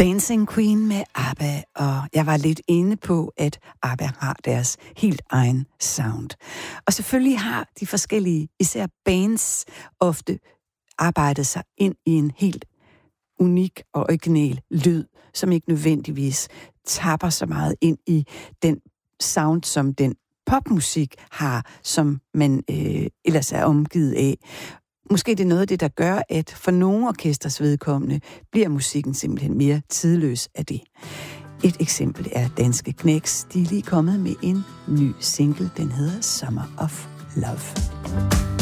Dancing Queen med ABBA, og jeg var lidt inde på, at ABBA har deres helt egen sound. Og selvfølgelig har de forskellige, især bands, ofte arbejdet sig ind i en helt unik og original lyd, som ikke nødvendigvis tapper så meget ind i den sound, som den popmusik har, som man ellers er omgivet af. Måske det er noget af det, der gør, at for nogle orkesters vedkommende bliver musikken simpelthen mere tidløs af det. Et eksempel er Danske Knæks. De er lige kommet med en ny single. Den hedder Summer of Love.